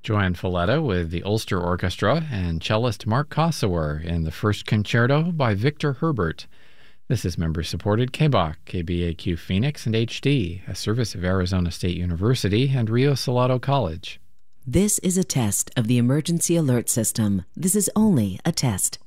Joanne Folletta with the Ulster Orchestra and cellist Mark Kosower in the first concerto by Victor Herbert. This is member-supported KBOC, KBAQ Phoenix and HD, a service of Arizona State University and Rio Salado College. This is a test of the emergency alert system. This is only a test.